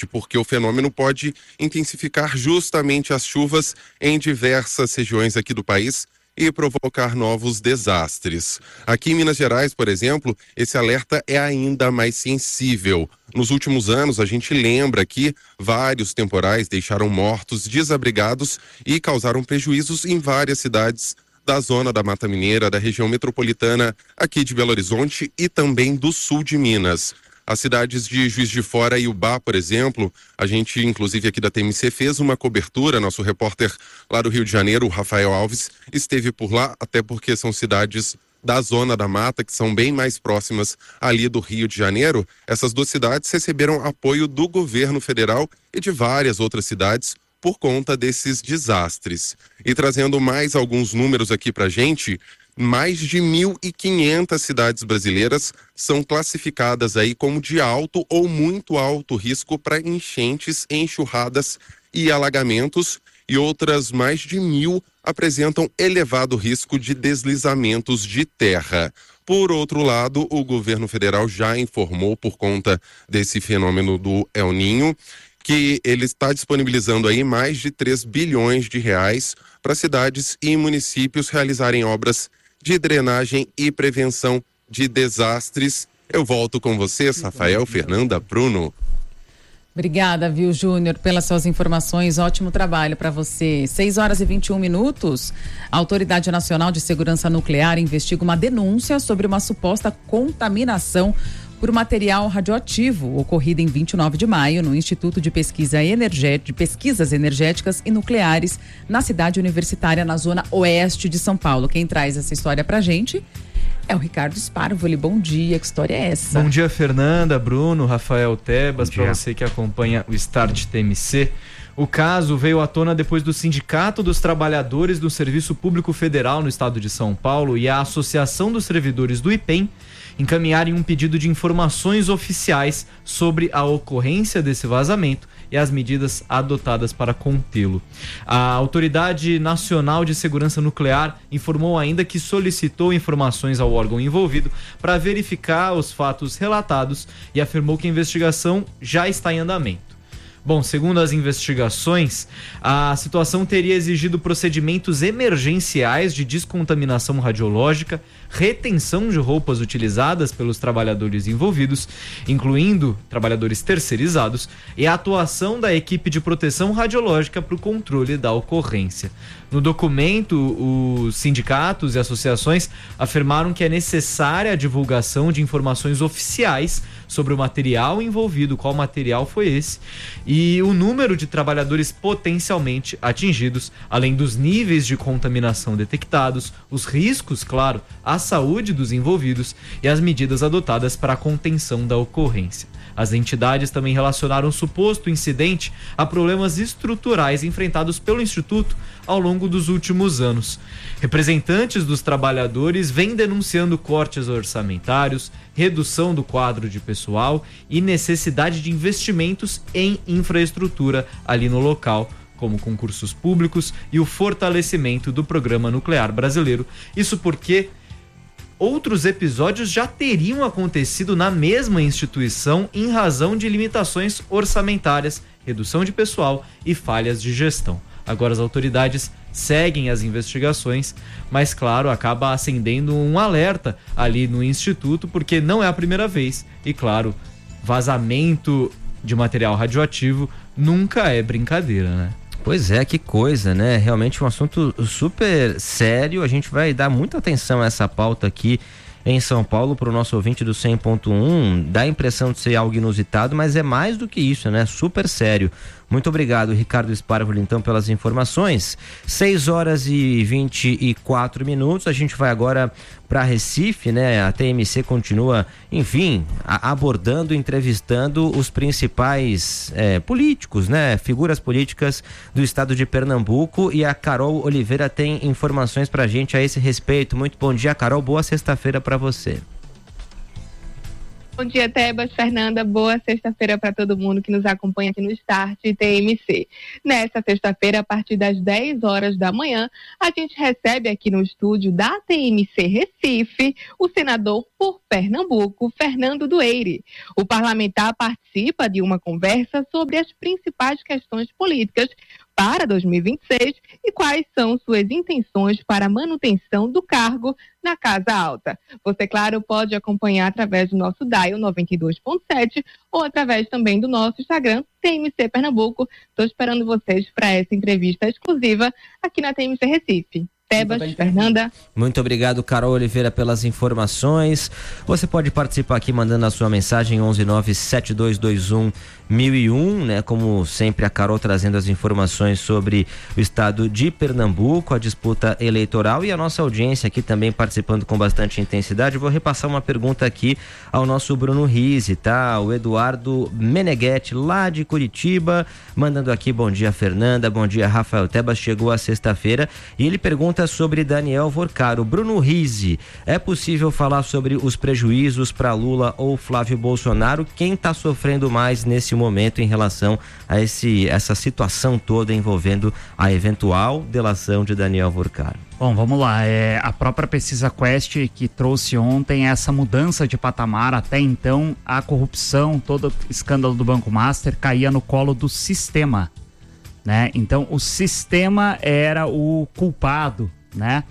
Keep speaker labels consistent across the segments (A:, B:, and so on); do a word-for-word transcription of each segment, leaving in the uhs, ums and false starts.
A: importante, porque o fenômeno pode intensificar justamente as chuvas em diversas regiões aqui do país e provocar novos desastres. Aqui em Minas Gerais, por exemplo, esse alerta é ainda mais sensível. Nos últimos anos, a gente lembra que vários temporais deixaram mortos, desabrigados e causaram prejuízos em várias cidades da zona da Mata Mineira, da região metropolitana aqui de Belo Horizonte e também do sul de Minas. As cidades de Juiz de Fora e Ubá, por exemplo, a gente, inclusive aqui da T M C, fez uma cobertura, nosso repórter lá do Rio de Janeiro, o Rafael Alves, esteve por lá, até porque são cidades da zona da mata, que são bem mais próximas ali do Rio de Janeiro. Essas duas cidades receberam apoio do governo federal e de várias outras cidades por conta desses desastres. E trazendo mais alguns números aqui pra gente, mais de mil e quinhentas cidades brasileiras são classificadas aí como de alto ou muito alto risco para enchentes, enxurradas e alagamentos, e outras mais de mil apresentam elevado risco de deslizamentos de terra. Por outro lado, o governo federal já informou, por conta desse fenômeno do El Niño, que ele está disponibilizando aí mais de três bilhões de reais para cidades e municípios realizarem obras de drenagem e prevenção de desastres. Eu volto com vocês, Rafael, Fernanda, Bruno.
B: Obrigada, viu, Júnior, pelas suas informações. Ótimo trabalho para você. seis horas e vinte e um minutos. A Autoridade Nacional de Segurança Nuclear investiga uma denúncia sobre uma suposta contaminação por material radioativo, ocorrida em vinte e nove de maio no Instituto de Pesquisa Energética, de Pesquisas Energéticas e Nucleares, na cidade universitária, na zona oeste de São Paulo. Quem traz essa história pra gente é o Ricardo Sparvoli. Bom dia, que história é essa?
C: Bom dia, Fernanda, Bruno, Rafael Tebas, para você que acompanha o Start T M C. O caso veio à tona depois do Sindicato dos Trabalhadores do Serviço Público Federal no estado de São Paulo e a Associação dos Servidores do I P E M encaminharem um pedido de informações oficiais sobre a ocorrência desse vazamento e as medidas adotadas para contê-lo. A Autoridade Nacional de Segurança Nuclear informou ainda que solicitou informações ao órgão envolvido para verificar os fatos relatados e afirmou que a investigação já está em andamento. Bom, segundo as investigações, a situação teria exigido procedimentos emergenciais de descontaminação radiológica, retenção de roupas utilizadas pelos trabalhadores envolvidos, incluindo trabalhadores terceirizados, e a atuação da equipe de proteção radiológica para o controle da ocorrência. No documento, os sindicatos e associações afirmaram que é necessária a divulgação de informações oficiais sobre o material envolvido, qual material foi esse, e o número de trabalhadores potencialmente atingidos, além dos níveis de contaminação detectados, os riscos, claro, à saúde dos envolvidos e as medidas adotadas para a contenção da ocorrência. As entidades também relacionaram o suposto incidente a problemas estruturais enfrentados pelo Instituto ao longo dos últimos anos. Representantes dos trabalhadores vêm denunciando cortes orçamentários, redução do quadro de pessoal e necessidade de investimentos em infraestrutura ali no local, como concursos públicos e o fortalecimento do Programa Nuclear Brasileiro. Isso porque outros episódios já teriam acontecido na mesma instituição em razão de limitações orçamentárias, redução de pessoal e falhas de gestão. Agora as autoridades seguem as investigações, mas claro, acaba acendendo um alerta ali no Instituto, porque não é a primeira vez e claro, vazamento de material radioativo nunca é brincadeira, né?
D: Pois é, que coisa, né? Realmente um assunto super sério. A gente vai dar muita atenção a essa pauta aqui em São Paulo para o nosso ouvinte do cem ponto um. Dá a impressão de ser algo inusitado, mas é mais do que isso, né? Super sério. Muito obrigado, Ricardo Sparvoli, então, pelas informações. seis horas e vinte e quatro minutos. A gente vai agora para Recife, né? A T M C continua, enfim, a, abordando, entrevistando os principais é, políticos, né? Figuras políticas do estado de Pernambuco, e a Carol Oliveira tem informações pra gente a esse respeito. Muito bom dia, Carol. Boa sexta-feira para você.
E: Bom dia, Tebas, Fernanda. Boa sexta-feira para todo mundo que nos acompanha aqui no Start T M C. Nessa sexta-feira, a partir das dez horas da manhã, a gente recebe aqui no estúdio da T M C Recife o senador por Pernambuco, Fernando Dueire. O parlamentar participa de uma conversa sobre as principais questões políticas para dois mil e vinte e seis e quais são suas intenções para a manutenção do cargo na Casa Alta. Você, claro, pode acompanhar através do nosso dial noventa e dois ponto sete ou através também do nosso Instagram, T M C Pernambuco. Estou esperando vocês para essa entrevista exclusiva aqui na T M C Recife. Tebas, Fernanda.
D: Muito obrigado, Carol Oliveira, pelas informações. Você pode participar aqui mandando a sua mensagem onze nove sete dois dois um mil e um, né? Como sempre, a Carol trazendo as informações sobre o estado de Pernambuco, a disputa eleitoral e a nossa audiência aqui também participando com bastante intensidade. Vou repassar uma pergunta aqui ao nosso Bruno Rizzi, tá? O Eduardo Meneghetti, lá de Curitiba, mandando aqui bom dia, Fernanda, bom dia, Rafael Tebas. Chegou a sexta-feira e ele pergunta sobre Daniel Vorcaro. Bruno Rizzi, é possível falar sobre os prejuízos para Lula ou Flávio Bolsonaro? Quem está sofrendo mais nesse momento em relação a esse, essa situação toda envolvendo a eventual delação de Daniel Vorcaro?
F: Bom, vamos lá. É, a própria pesquisa Quest que trouxe ontem essa mudança de patamar. Até então, a corrupção, todo o escândalo do Banco Master caía no colo do sistema, né? Então o sistema era o culpado, né?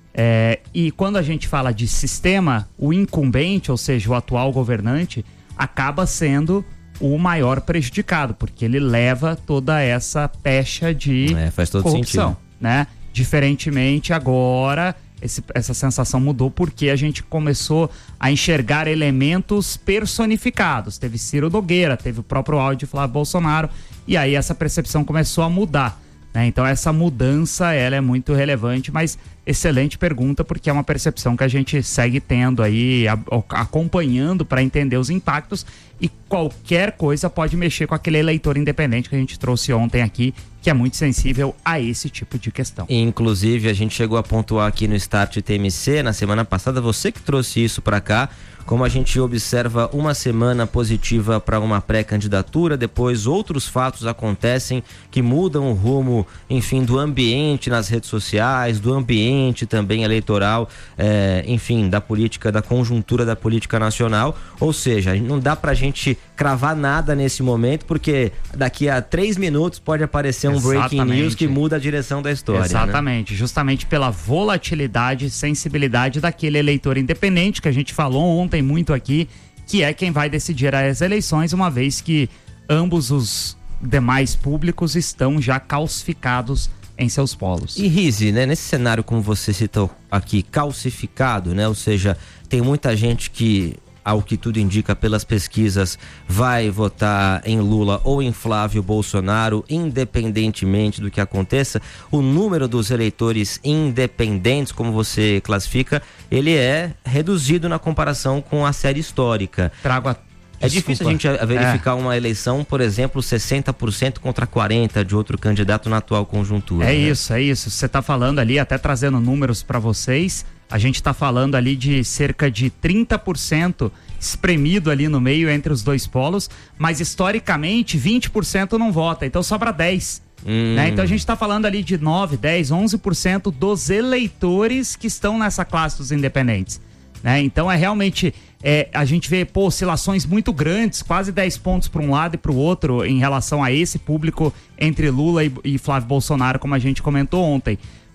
F: É, e quando a gente fala de sistema, o incumbente, ou seja, o atual governante, acaba sendo o maior prejudicado, porque ele leva toda essa pecha de
D: é, faz todo
F: corrupção,
D: sentido,
F: né? Diferentemente agora, esse, essa sensação mudou porque a gente começou a enxergar elementos personificados. Teve Ciro Nogueira, teve o próprio áudio de Flávio Bolsonaro, e aí essa percepção começou a mudar, né? Então essa mudança, ela é muito relevante, mas excelente pergunta, porque é uma percepção que a gente segue tendo aí, a, a, acompanhando para entender os impactos, e qualquer coisa pode mexer com aquele eleitor independente que a gente trouxe ontem aqui, que é muito sensível a esse tipo de questão.
D: Inclusive, a gente chegou a pontuar aqui no Start T M C na semana passada, você que trouxe isso para cá, como a gente observa uma semana positiva para uma pré-candidatura, depois outros fatos acontecem que mudam o rumo, enfim, do ambiente nas redes sociais, do ambiente também eleitoral, é, enfim, da política, da conjuntura da política nacional. Ou seja, não dá pra gente cravar nada nesse momento, porque daqui a três minutos pode aparecer um
F: Exatamente.
D: breaking news que muda a direção da história.
F: Exatamente, né? Justamente pela volatilidade e sensibilidade daquele eleitor independente que a gente falou ontem muito aqui, que é quem vai decidir as eleições, uma vez que ambos os demais públicos estão já calcificados em seus polos.
D: E Rizzi, né, nesse cenário como você citou aqui, calcificado, né, ou seja, tem muita gente que, ao que tudo indica pelas pesquisas, vai votar em Lula ou em Flávio Bolsonaro, independentemente do que aconteça. O número dos eleitores independentes, como você classifica, ele é reduzido na comparação com a série histórica.
F: Trago a
D: É difícil a gente verificar é. uma eleição, por exemplo, sessenta por cento contra quarenta por cento de outro candidato na atual conjuntura.
F: É
D: né?
F: isso, é isso. Você está falando ali, até trazendo números para vocês, a gente está falando ali de cerca de trinta por cento espremido ali no meio entre os dois polos, mas historicamente vinte por cento não vota, então sobra dez por cento. Hum. Né? Então a gente está falando ali de nove, dez, onze por cento dos eleitores que estão nessa classe dos independentes. Né? Então é realmente, é, a gente vê pô, oscilações muito grandes, quase dez pontos para um lado e para o outro em relação a esse público entre Lula e, e Flávio Bolsonaro, como a gente comentou ontem.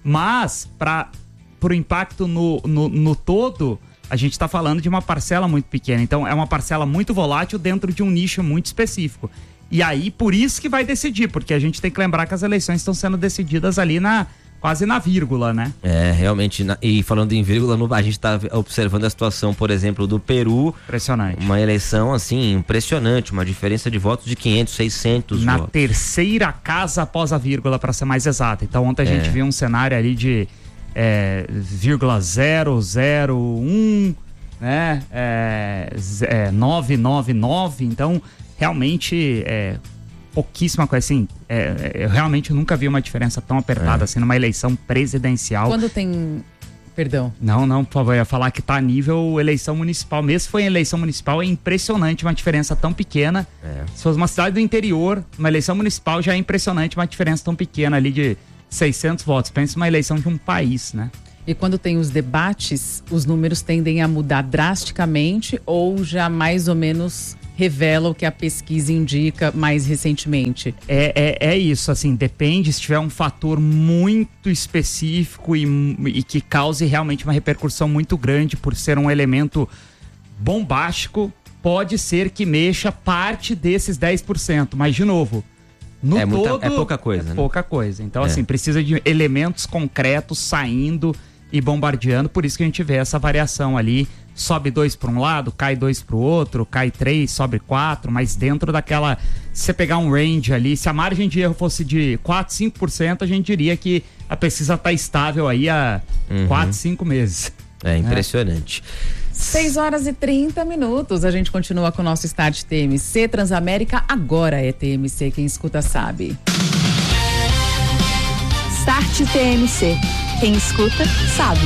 F: Mas para o impacto no, no, no todo, a gente está falando de uma parcela muito pequena. Então é uma parcela muito volátil dentro de um nicho muito específico. E aí por isso que vai decidir, porque a gente tem que lembrar que as eleições estão sendo decididas ali na quase na vírgula, né? É,
D: realmente, na, e falando em vírgula, no, a gente está observando a situação, por exemplo, do Peru.
F: Impressionante.
D: Uma eleição, assim, impressionante, uma diferença de votos de quinhentos, seiscentos
F: na
D: votos.
F: terceira casa após a vírgula, para ser mais exato. Então ontem a é. gente viu um cenário ali de é, vírgula zero zero um, né? É, é, nove nove nove, então realmente é pouquíssima coisa, assim, é, eu realmente nunca vi uma diferença tão apertada é. assim numa eleição presidencial.
B: Quando tem Perdão.
F: Não, não, por favor, eu ia falar que tá a nível eleição municipal. Mesmo se foi em eleição municipal, é impressionante uma diferença tão pequena. É. Se fosse uma cidade do interior, uma eleição municipal já é impressionante uma diferença tão pequena ali de seiscentos votos. Pensa uma eleição de um país, né?
B: E quando tem os debates, os números tendem a mudar drasticamente ou já mais ou menos revela o que a pesquisa indica mais recentemente?
F: É, é, é isso, assim, depende. Se tiver um fator muito específico e, e que cause realmente uma repercussão muito grande por ser um elemento bombástico, pode ser que mexa parte desses dez por cento. Mas, de novo, no
D: é, muita,
F: todo...
D: é pouca coisa,
F: é
D: né?
F: pouca coisa. Então,
D: é.
F: assim, precisa de elementos concretos saindo e bombardeando. Por isso que a gente vê essa variação ali. Sobe dois para um lado, cai dois para o outro, cai três, sobe quatro, mas dentro daquela... Se você pegar um range ali, se a margem de erro fosse de quatro, cinco por cento, a gente diria que a pesquisa está estável aí há uhum. quatro, cinco meses.
D: É impressionante.
B: É. seis horas e trinta minutos. A gente continua com o nosso Start T M C. Transamérica agora é T M C. Quem escuta sabe.
G: Start T M C. Quem escuta sabe.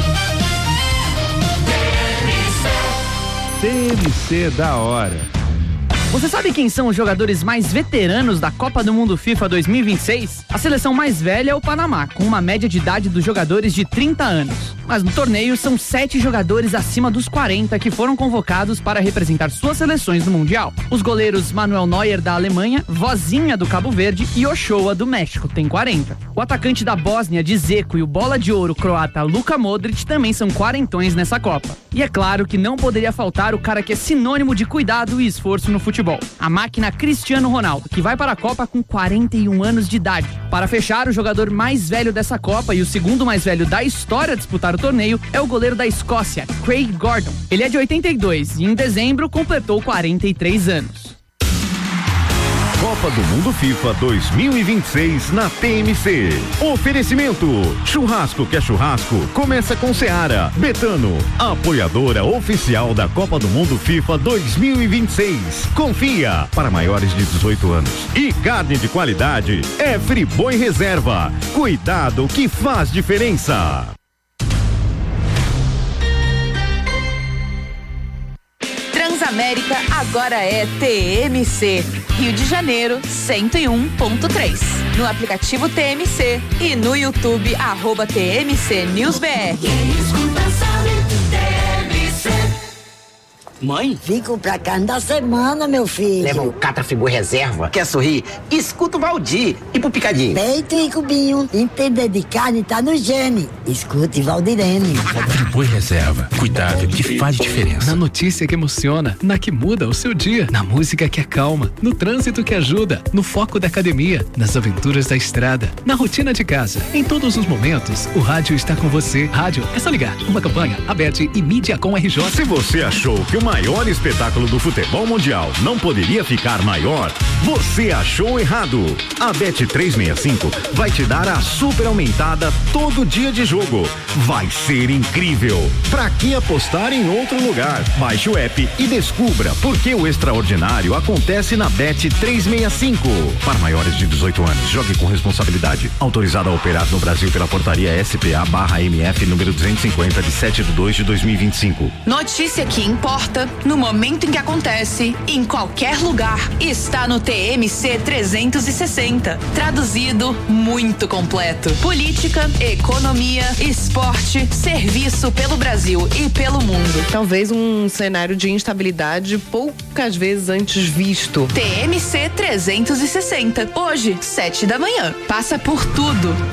H: T M C da hora.
I: Você sabe quem são os jogadores mais veteranos da Copa do Mundo FIFA dois mil e vinte e seis? A seleção mais velha é o Panamá, com uma média de idade dos jogadores de trinta anos. Mas no torneio são sete jogadores acima dos quarenta que foram convocados para representar suas seleções no Mundial. Os goleiros Manuel Neuer da Alemanha, Vozinha do Cabo Verde e Ochoa do México tem quarenta. O atacante da Bósnia, Dzeko, e o bola de ouro croata Luka Modric também são quarentões nessa Copa. E é claro que não poderia faltar o cara que é sinônimo de cuidado e esforço no futebol. A máquina Cristiano Ronaldo, que vai para a Copa com quarenta e um anos de idade. Para fechar, o jogador mais velho dessa Copa e o segundo mais velho da história a disputar o torneio é o goleiro da Escócia, Craig Gordon. Ele é de oitenta e dois e em dezembro completou quarenta e três anos.
H: Copa do Mundo FIFA dois mil e vinte e seis na T M C. Oferecimento: churrasco que é churrasco, começa com Seara. Betano, apoiadora oficial da Copa do Mundo FIFA dois mil e vinte e seis. Confia, para maiores de dezoito anos. E carne de qualidade é Friboi Reserva. Cuidado que faz diferença.
G: Transamérica agora é T M C. Rio de Janeiro, cento e um ponto três. No aplicativo T M C e no YouTube, arroba T M C News B R.
J: Quem escuta sabe, T M C.
K: Mãe? Vim comprar carne da semana, meu filho.
L: Leva o Catra Friboi Reserva. Quer sorrir? Escuta o Valdir. E pro Picadinho?
K: Peito e cubinho. Entender de carne tá no gene. Escute Valdirene.
M: Friboi Reserva. Cuidado que faz diferença. Na notícia que emociona, na que muda o seu dia, na música que acalma, no trânsito que ajuda, no foco da academia, nas aventuras da estrada, na rotina de casa. Em todos os momentos, o rádio está com você. Rádio, é só ligar. Uma campanha, a Bet e Mídia com R J.
H: Se você achou que o maior espetáculo do futebol mundial não poderia ficar maior, você achou errado. A Bet trezentos e sessenta e cinco vai te dar a super aumentada todo dia de jogo. Vai ser incrível. Pra que apostar em outro lugar? Baixe o app e descubra por que o extraordinário acontece na Bet trezentos e sessenta e cinco. Para maiores de dezoito anos, jogue com responsabilidade. Autorizado a operar no Brasil pela portaria S P A barra M F número duzentos e cinquenta de sete de dois de dois mil e vinte e cinco.
G: Notícia que importa no momento em que acontece, em qualquer lugar, está no T M C trezentos e sessenta. Traduzido, muito completo. Política, economia, esporte, serviço pelo Brasil e pelo mundo.
N: Talvez um cenário de instabilidade poucas vezes antes visto.
G: T M C trezentos e sessenta. Hoje, sete da manhã. Passa por tudo,